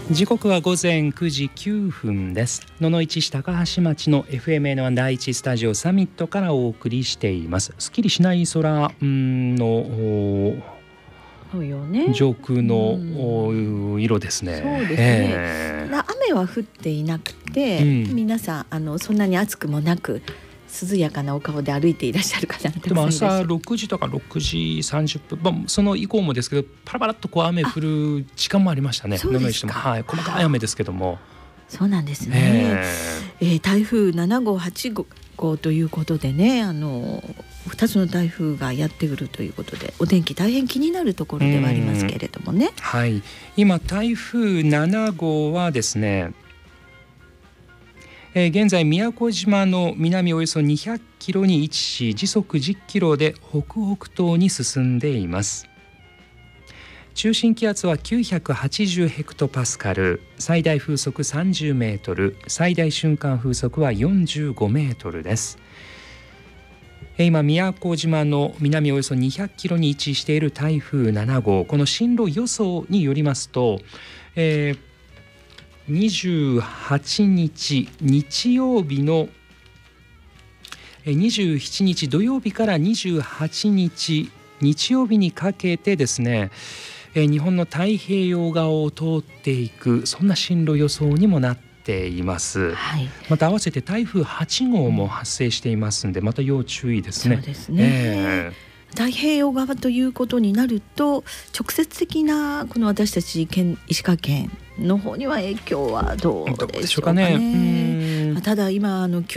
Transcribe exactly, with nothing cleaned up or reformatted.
時刻は午前くじきゅうふんです。野々市市高橋町の エフエムエヌワン 第一スタジオサミットからお送りしています。すっきりしない空の上空の色ですね。 そうですね、えー、雨は降っていなくて、うん、皆さんあのそんなに暑くもなく涼やかなお顔で歩いていらっしゃる方がでも朝ろくじとかろくじさんじゅっぷん、まあ、その以降もですけどパラパラっとこう雨降る時間もありましたね。 そうですか、 はい、細かい雨ですけども。 そうなんですね、えーえー、台風ななごうはちごうということでね、あのふたつの台風がやってくるということでお天気大変気になるところではありますけれどもね、 はい、今台風ななごうはですね、えー、現在宮古島の南およそにひゃくキロに位置し時速じゅっキロで北北東に進んでいます。中心気圧はきゅうひゃくはちじゅうヘクトパスカル、最大風速さんじゅうメートル、最大瞬間風速はよんじゅうごメートルです。今宮古島の南およそにひゃくキロに位置している台風ななごう、この進路予想によりますと、えーにじゅうはちにち日曜日のにじゅうしちにち土曜日からにじゅうはちにち日曜日にかけてですね、日本の太平洋側を通っていく、そんな進路予想にもなっています、はい、また合わせて台風はちごうも発生していますので、また要注意ですね。 そうですね、えー太平洋側ということになると直接的なこの私たち県石川県の方には影響はどうでしょうかね。 どうでしょうかね。 ただ今あの